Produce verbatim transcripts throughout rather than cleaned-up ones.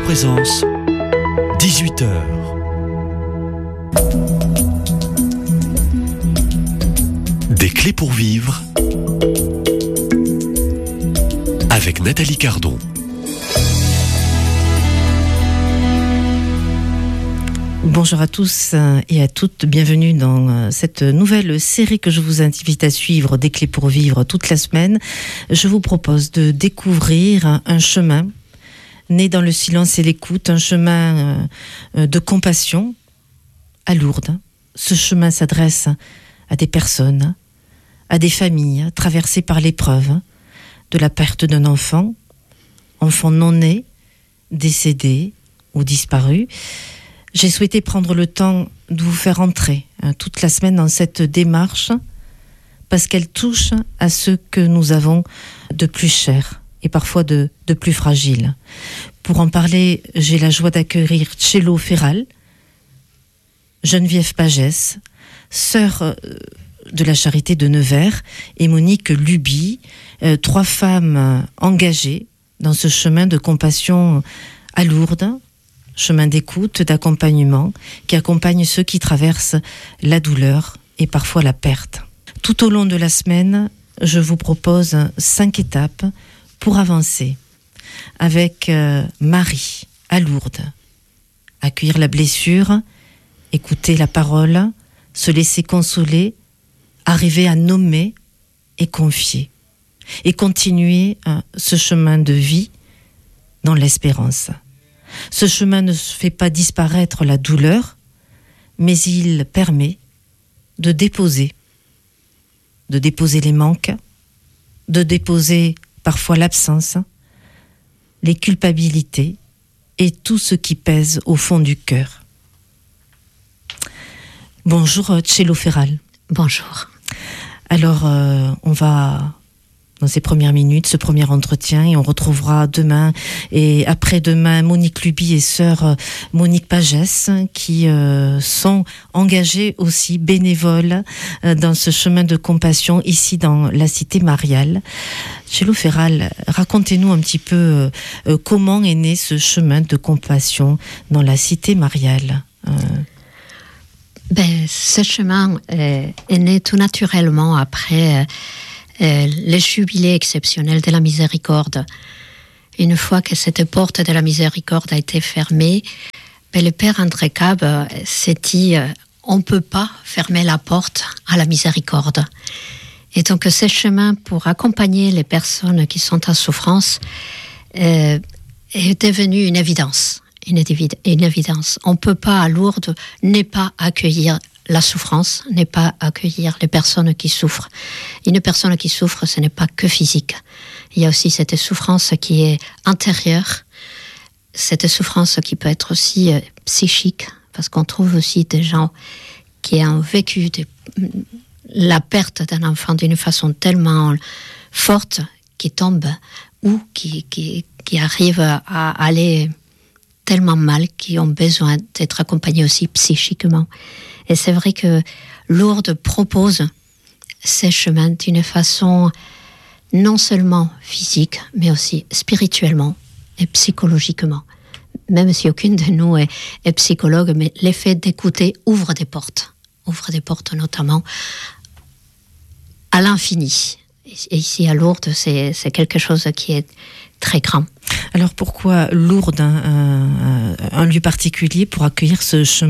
Présence, dix-huit heures. Des clés pour vivre avec Nathalie Cardon. Bonjour à tous et à toutes, bienvenue dans cette nouvelle série que je vous invite à suivre, des clés pour vivre, toute la semaine. Je vous propose de découvrir un chemin né dans le silence et l'écoute, un chemin de compassion à Lourdes. Ce chemin s'adresse à des personnes, à des familles traversées par l'épreuve de la perte d'un enfant, enfant non né, décédé ou disparu. J'ai souhaité prendre le temps de vous faire entrer hein, toute la semaine dans cette démarche parce qu'elle touche à ce que nous avons de plus cher et parfois de, de plus fragile. Pour en parler, j'ai la joie d'accueillir Tchélo Ferral, Geneviève Pagès, sœur de la Charité de Nevers, et Monique Luby, euh, trois femmes engagées dans ce chemin de compassion à Lourdes, chemin d'écoute, d'accompagnement, qui accompagne ceux qui traversent la douleur et parfois la perte. Tout au long de la semaine, je vous propose cinq étapes pour avancer avec euh, Marie à Lourdes. Accueillir la blessure, écouter la parole, se laisser consoler, arriver à nommer et confier. Et continuer euh, ce chemin de vie dans l'espérance. Ce chemin ne fait pas disparaître la douleur, mais il permet de déposer, de déposer les manques, de déposer parfois l'absence, les culpabilités et tout ce qui pèse au fond du cœur. Bonjour Tchélo Ferral. Bonjour. Alors, euh, on va... dans ces premières minutes, ce premier entretien, et on retrouvera demain et après-demain Monique Luby et sœur Monique Pagès qui euh, sont engagées aussi bénévoles euh, dans ce chemin de compassion ici dans la cité mariale. Tchélo Ferral, racontez-nous un petit peu euh, comment est né ce chemin de compassion dans la cité mariale. Euh... Ben, ce chemin euh, est né tout naturellement après... Euh, Euh, le jubilé exceptionnel de la miséricorde. Une fois que cette porte de la miséricorde a été fermée, ben le père André Cab euh, s'est dit euh, on ne peut pas fermer la porte à la miséricorde. Et donc ce chemin pour accompagner les personnes qui sont en souffrance euh, est devenu une évidence. Une, évi- une évidence. On ne peut pas à Lourdes ne pas accueillir la souffrance, n'est pas accueillir les personnes qui souffrent. Une personne qui souffre, ce n'est pas que physique. Il y a aussi cette souffrance qui est intérieure, cette souffrance qui peut être aussi euh, psychique, parce qu'on trouve aussi des gens qui ont vécu de, la perte d'un enfant d'une façon tellement forte, qui tombent ou qui, qui, qui arrivent à aller tellement mal, qui ont besoin d'être accompagnés aussi psychiquement. Et c'est vrai que Lourdes propose ces chemins d'une façon non seulement physique, mais aussi spirituellement et psychologiquement. Même si aucune de nous est, est psychologue, mais l'effet d'écouter ouvre des portes. Ouvre des portes notamment à l'infini. Et ici à Lourdes, c'est, c'est quelque chose qui est très grand. Alors pourquoi Lourdes, un, un, un lieu particulier pour accueillir ce chemin ?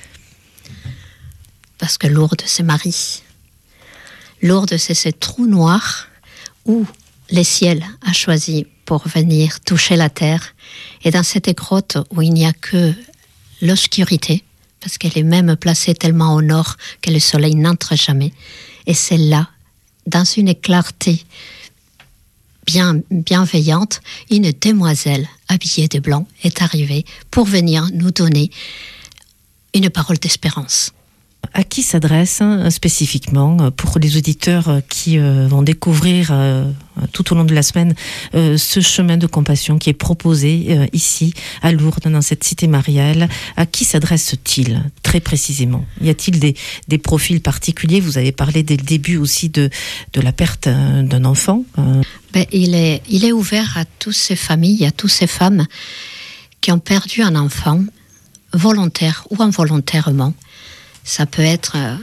Parce que Lourdes, c'est Marie. Lourdes, c'est ce trou noir où le ciel a choisi pour venir toucher la terre. Et dans cette grotte où il n'y a que l'obscurité, parce qu'elle est même placée tellement au nord que le soleil n'entre jamais. Et c'est là, dans une clarté bien bienveillante, une demoiselle habillée de blanc est arrivée pour venir nous donner une parole d'espérance. À qui s'adresse hein, spécifiquement pour les auditeurs qui euh, vont découvrir euh, tout au long de la semaine euh, ce chemin de compassion qui est proposé euh, ici à Lourdes dans cette cité mariale? À qui s'adresse-t-il très précisément? Y a-t-il des, des profils particuliers? Vous avez parlé dès le début aussi de, de la perte euh, d'un enfant. Euh... Ben, il est, il est ouvert à toutes ces familles, à toutes ces femmes qui ont perdu un enfant, volontaire ou involontairement. Ça peut être euh,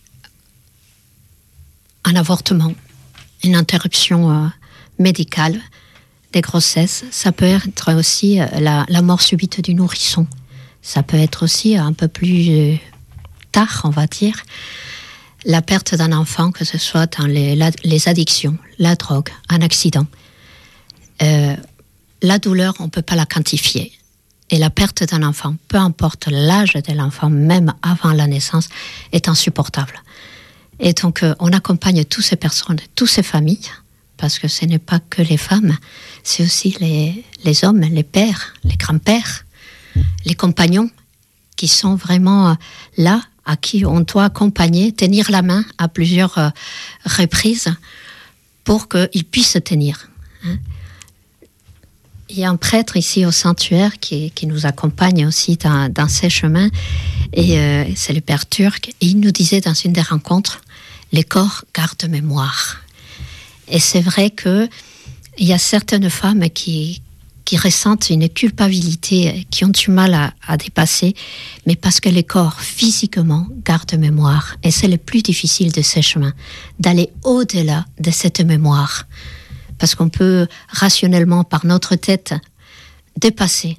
un avortement, une interruption euh, médicale des grossesses. Ça peut être aussi euh, la, la mort subite du nourrisson. Ça peut être aussi un peu plus euh, tard, on va dire, la perte d'un enfant, que ce soit dans les, la, les addictions, la drogue, un accident. Euh, la douleur, on ne peut pas la quantifier. Et la perte d'un enfant, peu importe l'âge de l'enfant, même avant la naissance, est insupportable. Et donc, euh, on accompagne toutes ces personnes, toutes ces familles, parce que ce n'est pas que les femmes, c'est aussi les, les hommes, les pères, les grands-pères, les compagnons, qui sont vraiment là, à qui on doit accompagner, tenir la main à plusieurs euh, reprises pour qu'ils puissent tenir. Hein. Il y a un prêtre ici au sanctuaire qui, qui nous accompagne aussi dans, dans ces chemins, et euh, c'est le père turc, et il nous disait dans une des rencontres, les corps gardent mémoire. Et c'est vrai qu'il y a certaines femmes qui, qui ressentent une culpabilité, qui ont du mal à, à dépasser, mais parce que les corps, physiquement, gardent mémoire. Et c'est le plus difficile de ces chemins, d'aller au-delà de cette mémoire. Parce qu'on peut rationnellement, par notre tête, dépasser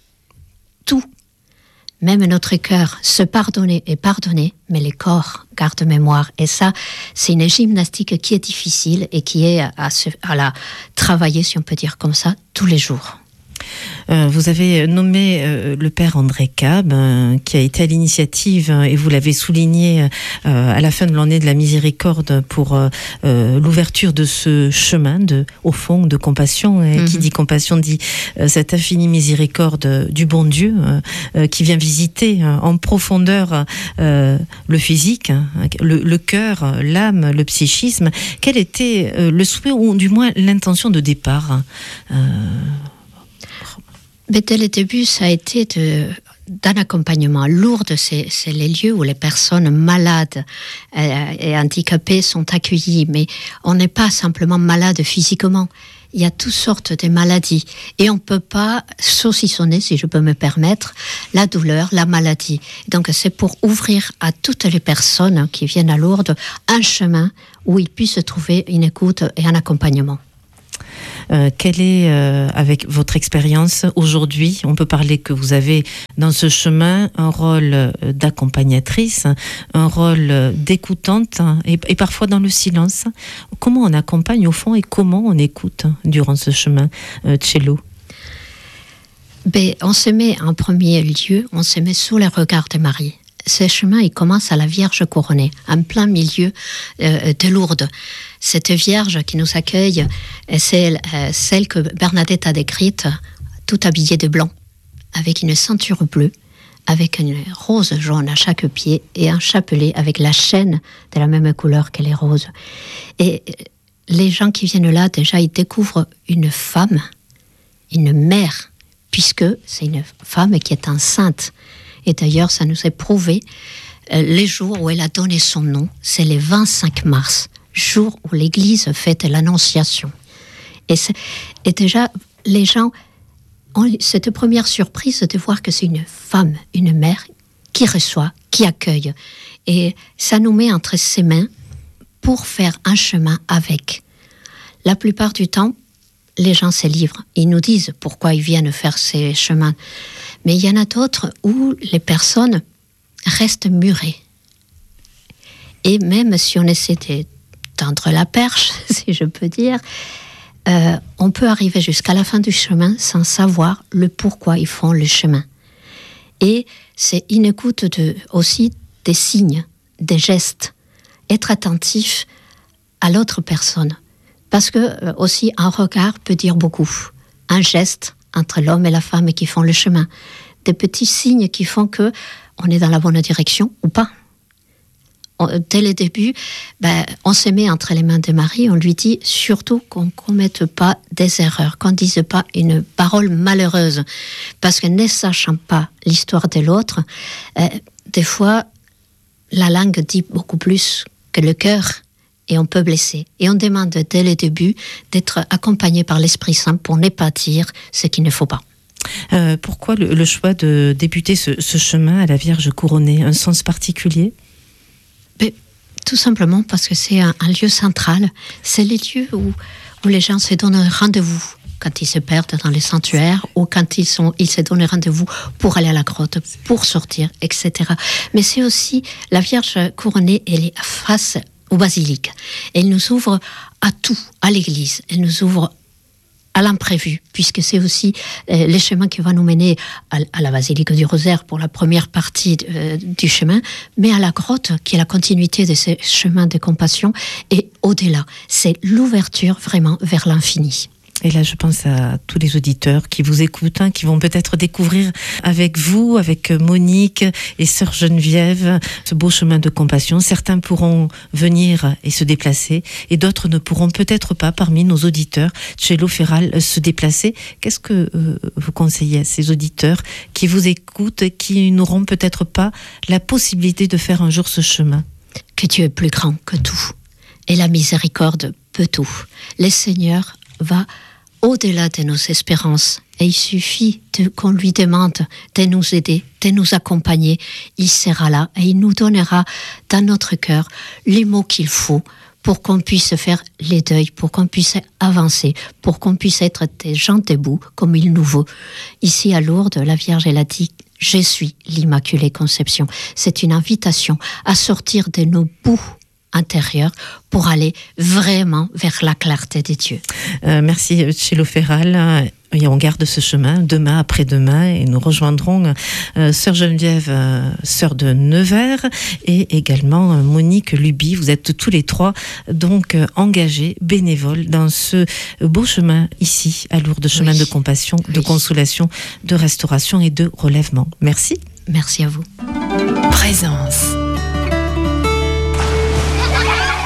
tout, même notre cœur, se pardonner et pardonner, mais les corps gardent mémoire. Et ça, c'est une gymnastique qui est difficile et qui est à, se, à la travailler, si on peut dire comme ça, tous les jours. Euh, vous avez nommé euh, le père André Cab, euh, qui a été à l'initiative, euh, et vous l'avez souligné euh, à la fin de l'année de la miséricorde, pour euh, euh, l'ouverture de ce chemin, de, au fond, de compassion. Et mm-hmm. Qui dit compassion dit euh, cette infinie miséricorde du bon Dieu, euh, euh, qui vient visiter euh, en profondeur euh, le physique, hein, le, le cœur, l'âme, le psychisme. Quel était euh, le souhait, ou du moins l'intention de départ euh, Mais dès le début, ça a été de, d'un accompagnement. Lourdes, c'est, c'est les lieux où les personnes malades euh, et handicapées sont accueillies. Mais on n'est pas simplement malade physiquement. Il y a toutes sortes de maladies. Et on ne peut pas saucissonner, si je peux me permettre, la douleur, la maladie. Donc c'est pour ouvrir à toutes les personnes qui viennent à Lourdes un chemin où ils puissent trouver une écoute et un accompagnement. Euh, quelle est, euh, avec votre expérience aujourd'hui, on peut parler que vous avez dans ce chemin un rôle d'accompagnatrice, un rôle d'écoutante, et, et parfois dans le silence. Comment on accompagne au fond et comment on écoute durant ce chemin, euh, Cello? Ben, on se met en premier lieu, on se met sous les regards de Marie. Ce chemin, il commence à la Vierge couronnée, en plein milieu euh, de Lourdes. Cette Vierge qui nous accueille, c'est euh, celle que Bernadette a décrite, tout habillée de blanc, avec une ceinture bleue, avec une rose jaune à chaque pied et un chapelet avec la chaîne de la même couleur que les roses. Et les gens qui viennent là, déjà, ils découvrent une femme, une mère, puisque c'est une femme qui est enceinte. Et d'ailleurs, ça nous est prouvé, euh, les jours où elle a donné son nom, c'est le vingt-cinq mars, jour où l'Église fête l'Annonciation. Et, et déjà, les gens ont cette première surprise de voir que c'est une femme, une mère, qui reçoit, qui accueille. Et ça nous met entre ses mains pour faire un chemin avec. La plupart du temps, les gens se livrent. Ils nous disent pourquoi ils viennent faire ces chemins. Mais il y en a d'autres où les personnes restent murées. Et même si on essaie de tendre la perche, si je peux dire, euh, on peut arriver jusqu'à la fin du chemin sans savoir le pourquoi ils font le chemin. Et c'est une écoute de, aussi des signes, des gestes. Être attentif à l'autre personne. Parce que euh, aussi un regard peut dire beaucoup. Un geste entre l'homme et la femme qui font le chemin. Des petits signes qui font que on est dans la bonne direction ou pas. On, dès le début, ben, on se met entre les mains de Marie, on lui dit surtout qu'on ne commette pas des erreurs, qu'on ne dise pas une parole malheureuse. Parce que ne sachant pas l'histoire de l'autre, euh, des fois, la langue dit beaucoup plus que le cœur. Et on peut blesser. Et on demande dès le début d'être accompagné par l'Esprit Saint pour ne pas dire ce qu'il ne faut pas. Euh, pourquoi le, le choix de débuter ce, ce chemin à la Vierge couronnée? Un sens particulier? Mais, tout simplement parce que c'est un, un lieu central. C'est les lieux où, où les gens se donnent rendez-vous quand ils se perdent dans les sanctuaires ou quand ils, sont, ils se donnent rendez-vous pour aller à la grotte, pour sortir, et cetera. Mais c'est aussi la Vierge couronnée, elle est face au basilique. Elle nous ouvre à tout, à l'église. Elle nous ouvre à l'imprévu, puisque c'est aussi euh, le chemin qui va nous mener à, à la basilique du Rosaire pour la première partie euh, du chemin, mais à la grotte, qui est la continuité de ce chemin de compassion, et au-delà. C'est l'ouverture vraiment vers l'infini. Et là, je pense à tous les auditeurs qui vous écoutent, hein, qui vont peut-être découvrir avec vous, avec Monique et Sœur Geneviève, ce beau chemin de compassion. Certains pourront venir et se déplacer, et d'autres ne pourront peut-être pas, parmi nos auditeurs, Cello Ferral, se déplacer. Qu'est-ce que euh, vous conseillez à ces auditeurs qui vous écoutent, qui n'auront peut-être pas la possibilité de faire un jour ce chemin? Que Dieu est plus grand que tout, et la miséricorde peut tout. Le Seigneur va au-delà de nos espérances, et il suffit de, qu'on lui demande de nous aider, de nous accompagner. Il sera là et il nous donnera dans notre cœur les mots qu'il faut pour qu'on puisse faire les deuils, pour qu'on puisse avancer, pour qu'on puisse être des gens debout comme il nous veut. Ici à Lourdes, la Vierge, elle a dit « Je suis l'Immaculée Conception ». C'est une invitation à sortir de nos bouts intérieur pour aller vraiment vers la clarté de Dieu. Euh, merci Cello Ferral. Et on garde ce chemin demain, après-demain, et nous rejoindrons euh, Sœur Geneviève, euh, sœur de Nevers, et également euh, Monique Luby. Vous êtes tous les trois donc euh, engagés, bénévoles, dans ce beau chemin ici à Lourdes, chemin oui. de compassion, oui. de consolation, de restauration et de relèvement. Merci. Merci à vous. Présence.